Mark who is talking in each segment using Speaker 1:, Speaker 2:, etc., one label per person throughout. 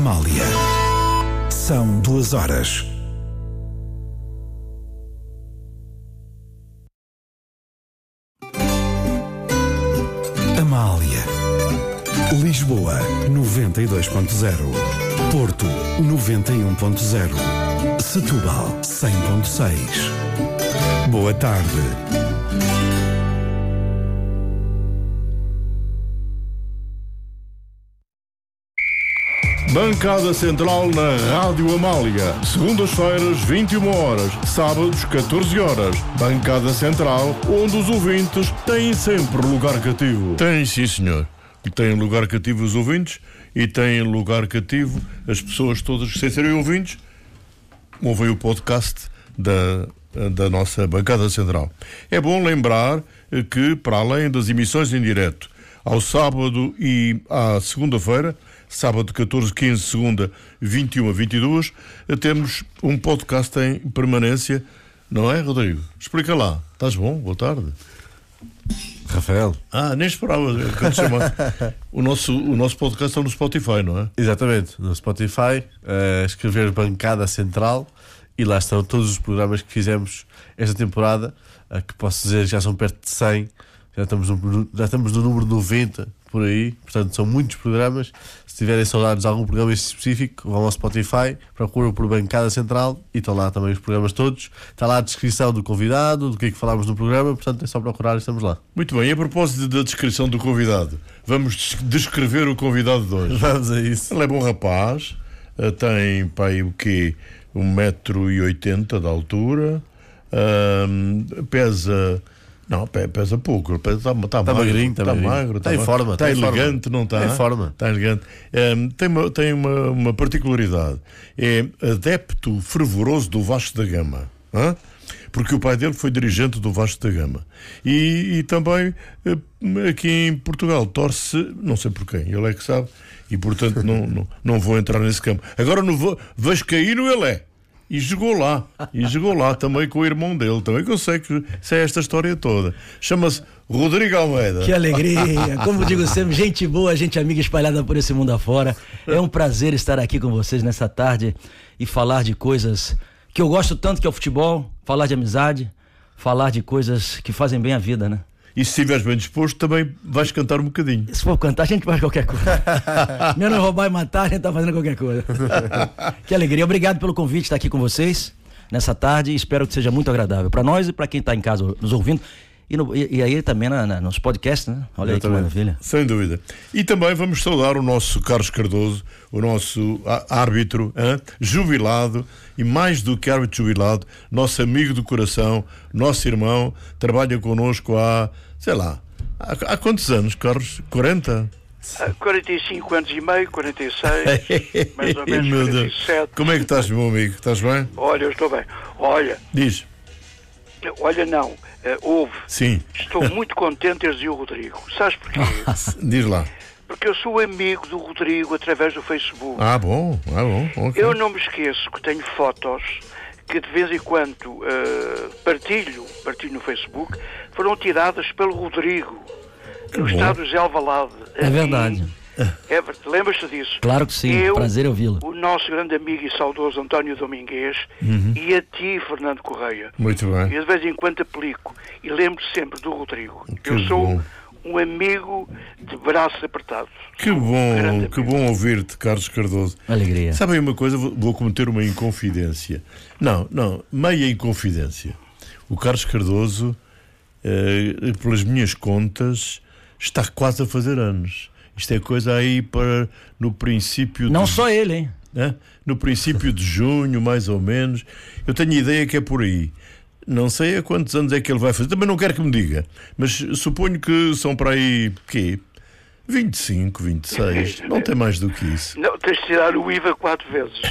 Speaker 1: Amália. São 2 horas. Amália. Lisboa 92.0. Porto 91.0. Setúbal 100.6. Boa tarde.
Speaker 2: Bancada Central na Rádio Amália. Segundas-feiras, 21 horas. Sábados, 14 horas. Bancada Central, onde os ouvintes têm sempre lugar cativo. Tem, sim, senhor. Tem lugar cativo os ouvintes e tem lugar cativo as pessoas todas que, sem serem ouvintes, ouvem o podcast da nossa Bancada Central. É bom lembrar que, para além das emissões em direto, ao sábado e à segunda-feira, sábado 14, 15, segunda 21 a 22, temos um podcast em permanência, não é, Rodrigo? Explica lá. Estás bom? Boa tarde.
Speaker 3: Rafael.
Speaker 2: Nem esperava quando chamar. O nosso podcast está no Spotify, não é?
Speaker 3: Exatamente, no Spotify, escrever Bancada Central e lá estão todos os programas que fizemos esta temporada, que posso dizer já são perto de 100, já estamos no número 90 por aí, portanto são muitos programas. Se tiverem saudades de algum programa específico, vão ao Spotify, procuram por Bancada Central e estão lá também os programas todos. Está lá a descrição do convidado, do que é que falámos no programa, portanto é só procurar e estamos lá.
Speaker 2: Muito bem, e a propósito da descrição do convidado, vamos descrever o convidado de hoje.
Speaker 3: Vamos a isso.
Speaker 2: Ele é bom rapaz, tem pai o quê? 1,80 m de altura, pesa... Não, pesa pouco, está
Speaker 3: magrinho, está
Speaker 2: magro,
Speaker 3: está em forma,
Speaker 2: está elegante, não está?
Speaker 3: Está em forma.
Speaker 2: Está elegante. Tem uma particularidade, é adepto fervoroso do Vasco da Gama, porque o pai dele foi dirigente do Vasco da Gama. E também aqui em Portugal torce, não sei porquê, ele é que sabe, e portanto não vou entrar nesse campo. Agora no Vascaíno ele é. E jogou lá também com o irmão dele, também que eu sei esta história toda. Chama-se Rodrigo Almeida.
Speaker 4: Que alegria, como digo sempre, gente boa, gente amiga espalhada por esse mundo afora. É um prazer estar aqui com vocês nessa tarde e falar de coisas que eu gosto tanto, que é o futebol, falar de amizade, falar de coisas que fazem bem a vida, né?
Speaker 2: E se estiveres bem disposto, também vais cantar um bocadinho.
Speaker 4: Se for cantar, a gente faz qualquer coisa. Menos roubar e matar, a gente tá fazendo qualquer coisa. Que alegria. Obrigado pelo convite de estar aqui com vocês nessa tarde. Espero que seja muito agradável para nós e para quem está em casa nos ouvindo. E aí também nos podcasts, né? Olha aí que maravilha.
Speaker 2: Sem dúvida. E também vamos saudar o nosso Carlos Cardoso, o nosso árbitro jubilado, e mais do que árbitro jubilado, nosso amigo do coração, nosso irmão, trabalha connosco há há quantos anos, Carlos? 40?
Speaker 5: 45 anos e meio, 46, mais ou menos 47.
Speaker 2: Como é que estás, meu amigo? Estás bem?
Speaker 5: Olha, eu estou bem. Olha.
Speaker 2: Diz.
Speaker 5: Olha, não. Houve.
Speaker 2: Sim.
Speaker 5: Estou muito contente de teres o Rodrigo. Sabes porquê?
Speaker 2: Diz lá.
Speaker 5: Porque eu sou amigo do Rodrigo através do Facebook.
Speaker 2: Bom. Okay.
Speaker 5: Eu não me esqueço que tenho fotos que de vez em quando partilho no Facebook, foram tiradas pelo Rodrigo no estado de Alvalade.
Speaker 4: É verdade.
Speaker 5: Lembras-te disso?
Speaker 4: Claro que sim, prazer ouvi-lo.
Speaker 5: O nosso grande amigo e saudoso António Domingues e a ti, Fernando Correia.
Speaker 2: Muito bem.
Speaker 5: E de vez em quando aplico e lembro sempre do Rodrigo.
Speaker 2: Eu sou
Speaker 5: um amigo de braços apertados.
Speaker 2: Que bom ouvir-te, Carlos Cardoso.
Speaker 4: Alegria.
Speaker 2: Sabem uma coisa? Vou cometer uma inconfidência. Não, meia inconfidência. O Carlos Cardoso, pelas minhas contas, está quase a fazer anos. Isto é coisa aí para no princípio...
Speaker 4: Não só ele, hein?
Speaker 2: No princípio de junho, mais ou menos. Eu tenho ideia que é por aí. Não sei a quantos anos é que ele vai fazer. Também não quero que me diga. Mas suponho que são para aí... quê? 25, 26. Não tem mais do que isso.
Speaker 5: Não, tens de tirar o IVA 4 vezes.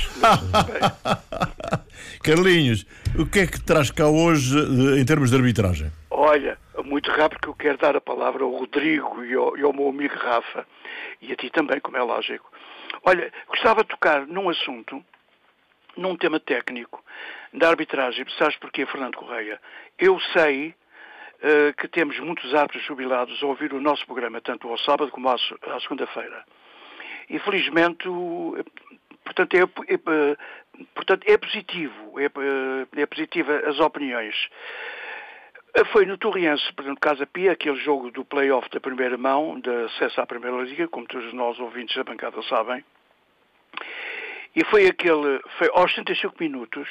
Speaker 2: Carlinhos, o que é que traz cá hoje em termos de arbitragem?
Speaker 5: Olha, muito rápido, que eu quero dar a palavra ao Rodrigo e ao meu amigo Rafa, e a ti também, como é lógico. Olha, gostava de tocar num assunto, num tema técnico da arbitragem. Sabes porquê, Fernando Correia? Eu sei que temos muitos árbitros jubilados a ouvir o nosso programa, tanto ao sábado como à segunda-feira. Infelizmente, portanto, é positivo, é positiva as opiniões. Foi no Torriense, por exemplo, Casa Pia, aquele jogo do play-off da primeira mão, de acesso à Primeira Liga, como todos nós ouvintes da bancada sabem, e foi aos 75 minutos,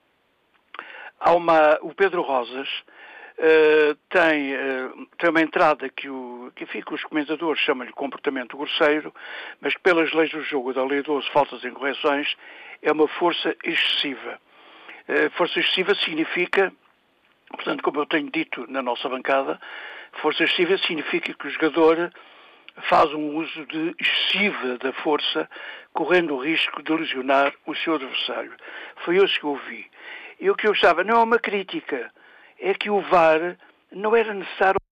Speaker 5: o Pedro Rosas tem uma entrada que os comentadores chamam-lhe comportamento grosseiro, mas que pelas leis do jogo, da Lei 12, faltas e incorreções, é uma força excessiva. Força excessiva significa, portanto, como eu tenho dito na nossa bancada, força excessiva significa que o jogador faz um uso excessivo da força, correndo o risco de lesionar o seu adversário. Foi isso que eu ouvi. E o que eu gostava não é uma crítica, é que o VAR não era necessário